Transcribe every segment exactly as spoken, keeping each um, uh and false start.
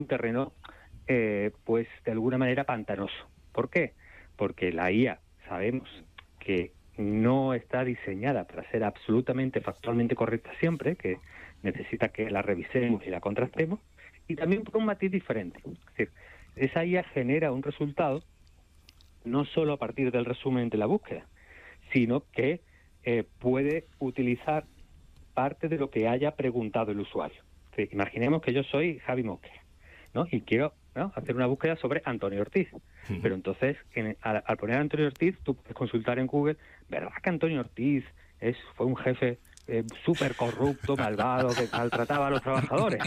un terreno, eh, pues de alguna manera pantanoso. ¿Por qué? Porque la I A sabemos que no está diseñada para ser absolutamente factualmente correcta siempre, que necesita que la revisemos y la contrastemos, y también por un matiz diferente. Es decir, esa I A genera un resultado no solo a partir del resumen de la búsqueda, sino que eh, puede utilizar parte de lo que haya preguntado el usuario. Es decir, imaginemos que yo soy Javi Mosquera, ¿no? Y quiero, ¿no?, hacer una búsqueda sobre Antonio Ortiz. Uh-huh. Pero entonces, en, al, al poner Antonio Ortiz, tú puedes consultar en Google, ¿verdad que Antonio Ortiz es, fue un jefe eh, súper corrupto, malvado, que maltrataba a los trabajadores?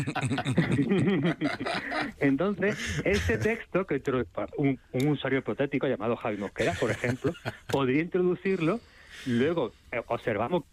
Entonces, ese texto, que un, un usuario hipotético llamado Javi Mosquera, por ejemplo, podría introducirlo, luego eh, observamos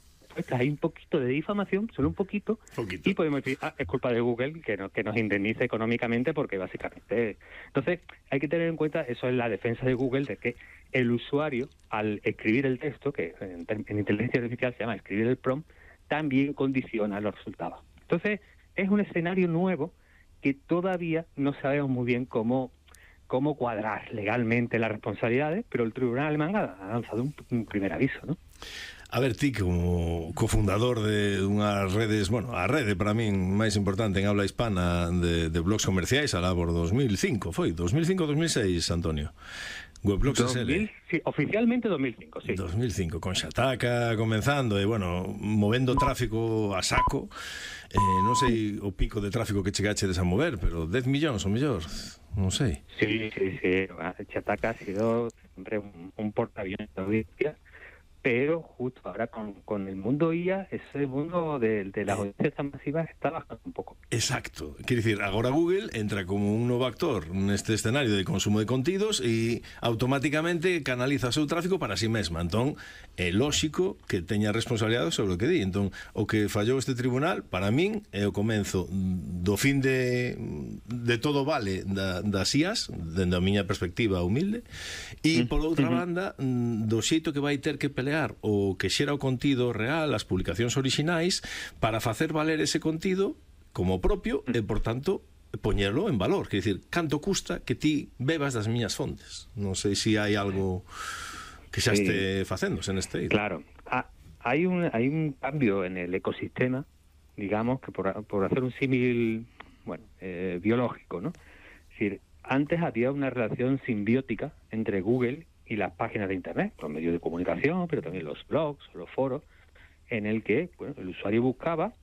hay un poquito de difamación, solo un poquito, poquito. Y podemos decir, ah, es culpa de Google que, no, que nos indemnice económicamente porque básicamente... Entonces, hay que tener en cuenta, eso es la defensa de Google, de que el usuario, al escribir el texto, que en, en inteligencia artificial se llama escribir el prompt, también condiciona los resultados. Entonces, es un escenario nuevo que todavía no sabemos muy bien cómo, cómo cuadrar legalmente las responsabilidades, pero el tribunal alemán ha lanzado un, un primer aviso, ¿no? A ver, ti como cofundador de unhas redes, bueno, a rede para min máis importante en habla hispana de, de blogs comerciais alá por dos mil cinco, foi? dos mil cinco, dos mil seis, Antonio? Weblogs dos mil, sí, oficialmente dos mil cinco, sí. dos mil cinco, con Xataca comenzando e, bueno, movendo tráfico a saco. Eh, non sei o pico de tráfico que chegachedes a mover, pero dez millóns o mellor, non sei. Sí, sí, sí. Xataca ha sido siempre un, un portaaviones de audiencia, pero justo ahora con, con el mundo I A, ese mundo de, de las audiencias tan masivas está bajando un pouco. Exacto. Quer dicir, agora Google entra como un novo actor neste escenario de consumo de contidos e automáticamente canaliza o seu tráfico para si mesma. Entón, é lóxico que teña responsabilidade sobre o que di. Entón, o que fallou este tribunal, para min, é o comenzo do fin de, de todo vale da, das I As, dende a miña perspectiva humilde, e, por outra uh-huh. banda, do xeito que vai ter que pelear o que xera o contido real, as publicacións orixinais, para facer valer ese contido como propio e, por tanto, poñerlo en valor. Quer dicir, canto custa que ti bebas das miñas fontes? Non sei se hai algo que xa sí. este facéndose neste eido. Claro. Ah, hai un hai un cambio en el ecosistema, digamos, que por, por hacer un símil, bueno, eh, biológico, ¿no? Es decir, antes había una relación simbiótica entre Google y las páginas de Internet, los medios de comunicación, pero también los blogs o los foros, en el que, bueno, el usuario buscaba,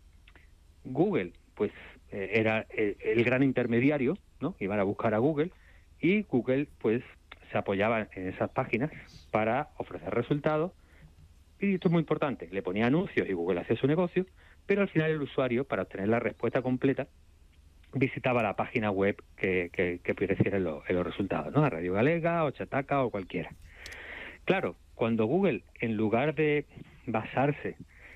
Google pues eh, era el, el gran intermediario, ¿no? Iban a buscar a Google, y Google pues se apoyaba en esas páginas para ofrecer resultados, y esto es muy importante, le ponía anuncios y Google hacía su negocio, pero al final el usuario, para obtener la respuesta completa, visitaba la página web que, que, que apareciera en, lo, en los resultados, ¿no? A Radio Galega o Xataca o cualquiera. Claro, cuando Google, en lugar de basarse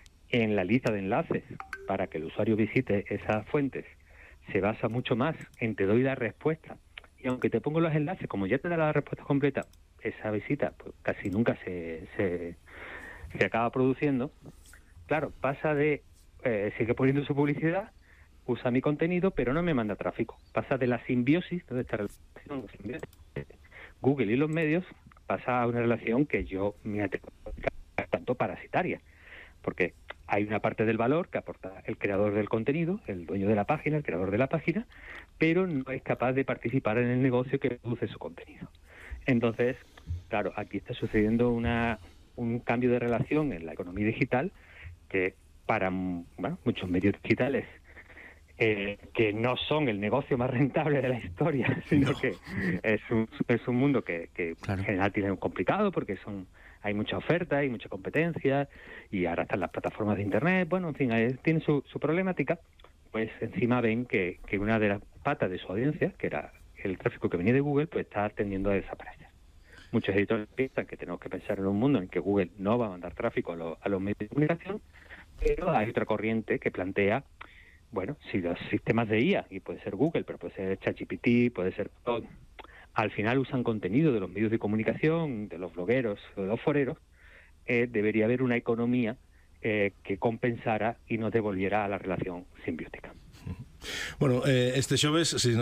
en la lista de enlaces para que el usuario visite esas fuentes, se basa mucho más en te doy la respuesta, y aunque te pongo los enlaces, como ya te da la respuesta completa, esa visita pues casi nunca se, se, se acaba produciendo. Claro, pasa de eh, sigue poniendo su publicidad, usa mi contenido, pero no me manda tráfico. Pasa de la simbiosis, de esta relación Google y los medios, pasa a una relación que yo me tanto parasitaria, porque hay una parte del valor que aporta el creador del contenido, el dueño de la página, el creador de la página, pero no es capaz de participar en el negocio que produce su contenido. Entonces, claro, aquí está sucediendo una, un cambio de relación en la economía digital que para bueno, muchos medios digitales Eh, que no son el negocio más rentable de la historia, sino no. que es un, es un mundo que, que claro. en general tiene un complicado porque son hay mucha oferta, hay mucha competencia, y ahora están las plataformas de Internet, bueno, en fin, hay, tiene su, su problemática. Pues encima ven que, que una de las patas de su audiencia, que era el tráfico que venía de Google, pues está tendiendo a desaparecer. Muchos editores piensan que tenemos que pensar en un mundo en que Google no va a mandar tráfico a, lo, a los medios de comunicación, pero hay otra corriente que plantea, bueno, si los sistemas de I A, y puede ser Google, pero puede ser ChatGPT, puede ser todo, al final usan contenido de los medios de comunicación, de los blogueros o de los foreros, eh, debería haber una economía eh, que compensara y nos devolviera a la relación simbiótica. Bueno, eh, este xoves, se